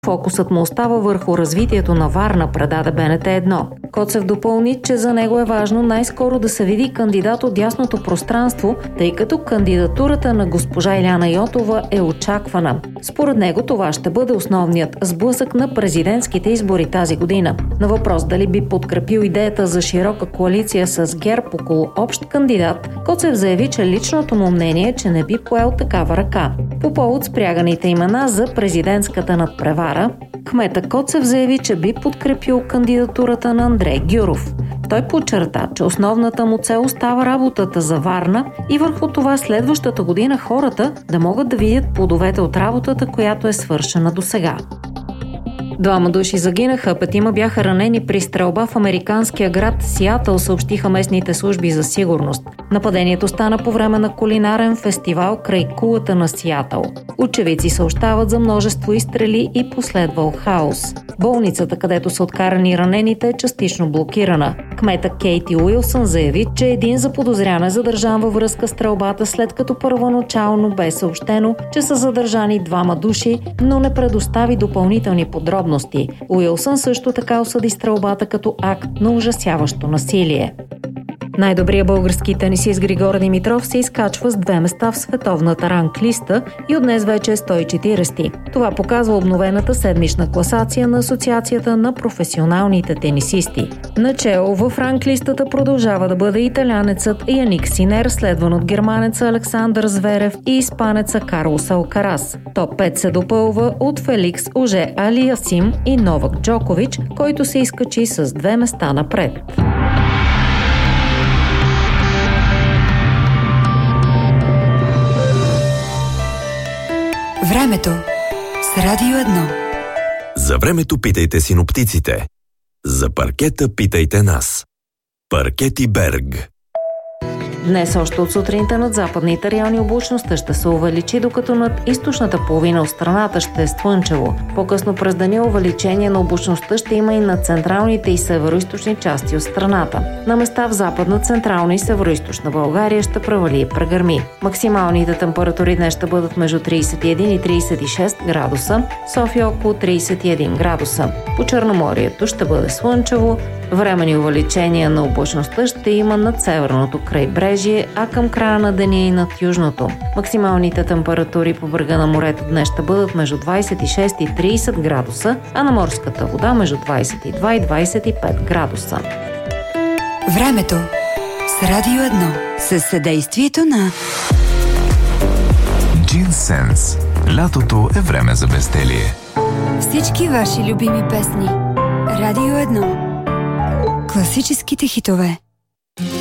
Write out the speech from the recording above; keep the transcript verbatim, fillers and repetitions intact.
Фокусът му остава върху развитието на Варна, предаде Б Н Т едно. Коцев допълни, че за него е важно най-скоро да се види кандидат от дясното пространство, тъй като кандидатурата на госпожа Иляна Йотова е очаквана. Според него това ще бъде основният сблъсък на президентските избори тази година. На въпрос дали би подкрепил идеята за широка коалиция с ГЕРБ около общ кандидат, Коцев заяви, че личното му мнение е, че не би поел такава ръка. По повод спряганите имена за президентската надпревара, кмета Коцев заяви, че би подкрепил кандидатурата на Андрей Гюров. Той подчерта, че основната му цел остава работата за Варна и върху това следващата година хората да могат да видят плодовете от работата, която е свършена досега. Двама души загинаха, петима бяха ранени при стрелба в американския град Сиатъл, съобщиха местните служби за сигурност. Нападението стана по време на кулинарен фестивал край кулата на Сиатъл. Очевидци съобщават за множество изстрели и последвал хаос. Болницата, където са откарани ранените, е частично блокирана. Кмета Кейти Уилсън заяви, че един заподозрян е задържан във връзка с стрелбата, след като първоначално бе съобщено, че са задържани двама души, но не предостави допълнителни подробности. Уилсън също така осъди стрелбата като акт на ужасяващо насилие. Най-добрият български тенисист Григор Димитров се изкачва с две места в световната ранглиста и от днес вече е сто и четиридесети. Това показва обновената седмична класация на Асоциацията на професионалните тенисисти. Начело в ранглистата продължава да бъде италянецът Яник Синер, следван от германеца Александър Зверев и испанеца Карлос Алкарас. Топ пет се допълва от Феликс Оже Алиясим и Новак Джокович, който се изкачи с две места напред. Времето с Радио едно. За времето питайте синоптиците. За паркета питайте нас. Паркети Берг. Днес още от сутринта над западните райони облачността ще се увеличи, докато над източната половина от страната ще е слънчево. По-късно през деня увеличение на облачността ще има и на централните и североизточни части от страната. На места в западна, централна и североизточна България ще превали и прегърми. Максималните температури днес ще бъдат между тридесет и един и тридесет и шест градуса, София около тридесет и един градуса. По Черноморието ще бъде слънчево, временни увеличения на облачността ще има над северното крайбрежие, а към края на деня и над южното. Максималните температури по брега на морето днес ще бъдат между двадесет и шест и тридесет градуса, а на морската вода между двадесет и два и двадесет и пет градуса. Времето с Радио едно. Със съдействието на Джинсенс. Лятото е време за безделие. Всички ваши любими песни. Радио едно. Класическите хитове.